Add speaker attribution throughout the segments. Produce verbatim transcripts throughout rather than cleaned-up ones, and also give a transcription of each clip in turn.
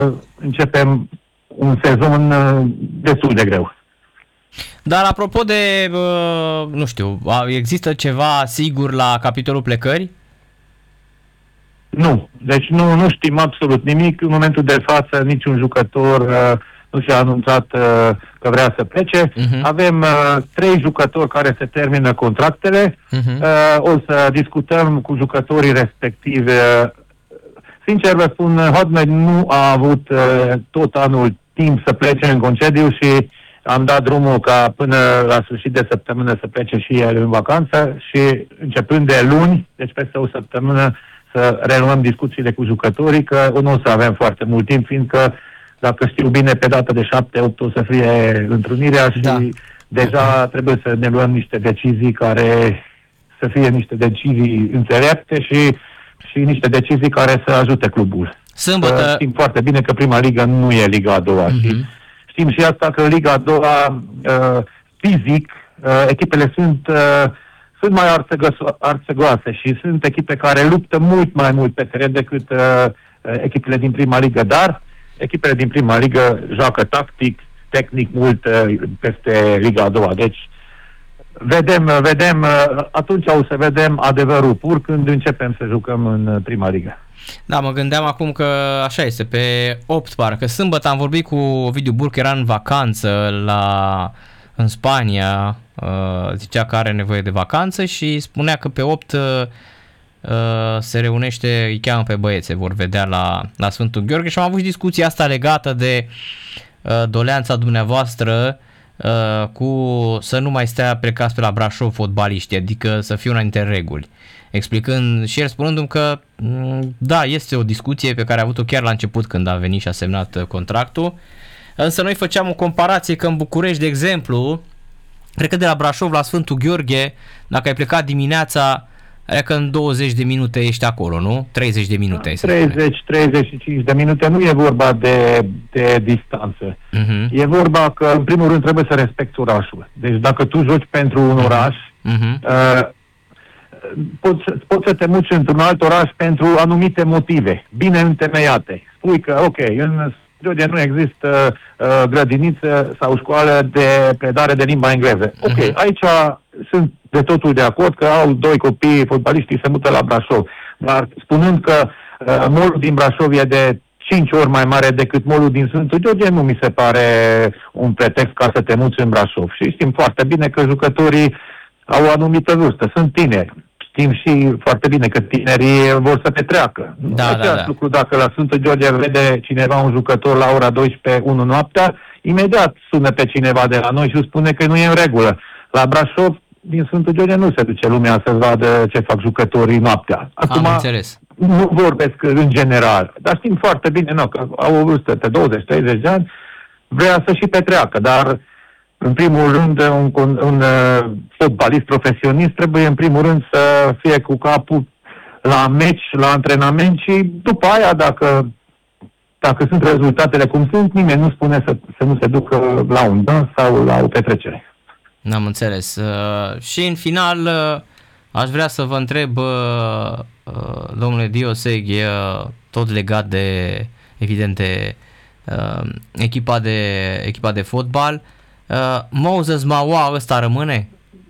Speaker 1: începem un sezon destul de greu.
Speaker 2: Dar apropo de, nu știu, există ceva sigur la capitolul plecări?
Speaker 1: Nu. Deci nu, nu știm absolut nimic. În momentul de față niciun jucător nu și-a anunțat că vrea să plece. Uh-huh. Avem trei jucători care se termină contractele. Uh-huh. O să discutăm cu jucătorii respectivi. Sincer vă spun, Hotmail nu a avut tot anul timp să plece în concediu și am dat drumul ca până la sfârșit de săptămână să plece și el în vacanță și începând de luni, deci peste o săptămână, să reluăm discuțiile cu jucătorii, că nu o să avem foarte mult timp, fiindcă, dacă știu bine, pe data de șapte opt o să fie întrunirea și da. deja trebuie să ne luăm niște decizii care să fie niște decizii înțelepte și, și niște decizii care să ajute clubul.
Speaker 2: Sâmbătă...
Speaker 1: Știm foarte bine că prima ligă nu e Liga a doua uh-huh. și știm și asta că Liga a doua, uh, fizic, uh, echipele sunt, uh, sunt mai arțăgăso- arțăgoase și sunt echipe care luptă mult mai mult pe teren decât uh, echipele din prima ligă, dar echipele din prima ligă joacă tactic, tehnic mult uh, peste Liga a doua. Deci vedem, vedem, uh, atunci o să vedem adevărul pur când începem să jucăm în prima ligă.
Speaker 2: Da, mă gândeam acum că așa este, pe opt parcă. Sâmbătă am vorbit cu Ovidiu Burc, era în vacanță la, în Spania, uh, zicea că are nevoie de vacanță și spunea că pe opt uh, se reunește, îi cheamă pe băieți, vor vedea la, la Sfântul Gheorghe și am avut și discuția asta legată de uh, doleanța dumneavoastră uh, cu să nu mai stea plecați pe la Brașov fotbaliști, adică să fie una dintre reguli. Explicând și el spunându-mi că da, este o discuție pe care a avut-o chiar la început când a venit și a semnat contractul, însă noi făceam o comparație că în București, de exemplu, cred că de la Brașov la Sfântul Gheorghe, dacă ai plecat dimineața, aia că în douăzeci de minute ești acolo, nu? treizeci de minute.
Speaker 1: treizeci treizeci și cinci de minute, nu e vorba de, de distanță. Uh-huh. E vorba că, în primul rând, trebuie să respecti orașul. Deci dacă tu joci pentru un oraș, uh-huh. uh, Poți, poți să te muți într-un alt oraș pentru anumite motive, bine întemeiate. Spui că, ok, în Gheorghe nu există uh, grădiniță sau școală de predare de limba engleză. Ok, uh-huh. aici sunt de totul de acord că au doi copii fotbaliștii se mută la Brașov. Dar spunând că uh, molul din Brașov e de cinci ori mai mare decât molul din Sfântul Gheorghe, nu mi se pare un pretext ca să te muți în Brașov. Și știm foarte bine că jucătorii au o anumită vârstă, sunt tineri. Știm și foarte bine că tinerii vor să petreacă.
Speaker 2: Da,
Speaker 1: Același
Speaker 2: da, da.
Speaker 1: lucru, dacă la Sfântul Gheorghe vede cineva un jucător la ora douăsprezece unu noaptea, imediat sună pe cineva de la noi și spune că nu e în regulă. La Brașov, din Sfântul Gheorghe, nu se duce lumea să vadă ce fac jucătorii noaptea. Acum,
Speaker 2: am înțeles.
Speaker 1: Nu vorbesc în general, dar știm foarte bine no, că au o vârstă pe douăzeci treizeci de ani, vrea să și petreacă, dar în primul rând, un, un, un uh, fotbalist profesionist trebuie în primul rând să fie cu capul la meci, la antrenament și după aia, dacă, dacă sunt rezultatele cum sunt, nimeni nu spune să, să nu se ducă la un dans sau la o petrecere.
Speaker 2: N-am înțeles. Uh, și în final, uh, aș vrea să vă întreb, uh, uh, domnule Dioseg, uh, tot legat de, evident, de uh, echipa de, echipa de fotbal, Uh, Moses Maua ăsta rămâne?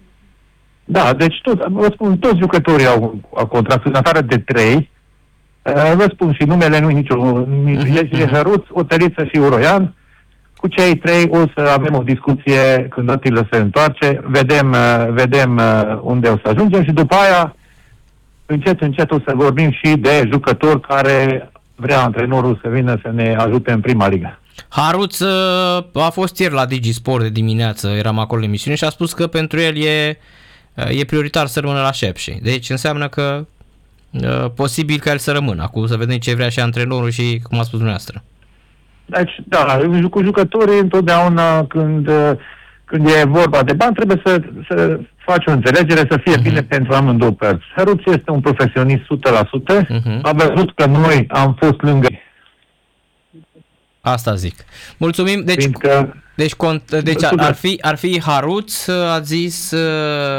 Speaker 1: Da, deci tot, vă spun, toți jucătorii au, au contract în afară de trei. Uh, vă spun și numele nu nicio, nici uh-huh. Hăruț, Oteliță și Uroian. Cu cei trei o să avem o discuție când Atila se întoarce, vedem, uh, vedem uh, unde o să ajungem și după aia încet, încet o să vorbim și de jucători care vrea antrenorul să vină să ne ajute în prima ligă.
Speaker 2: Haruț a fost ieri la DigiSport de dimineață, eram acolo în emisiune și a spus că pentru el e, e prioritar să rămână la Șepși. Deci înseamnă că posibil ca el să rămână. Acum să vedem ce vrea și antrenorul și cum a spus dumneavoastră.
Speaker 1: Deci, da, cu jucătorii întotdeauna când, când e vorba de bani trebuie să, să faci o înțelegere, să fie uh-huh. bine pentru amândouă părți. Haruț este un profesionist o sută la sută, uh-huh. a văzut că noi am fost lângă.
Speaker 2: Asta zic. Mulțumim. Deci,
Speaker 1: Fiindcă,
Speaker 2: deci, deci ar, ar, fi, ar fi Haruț, a zis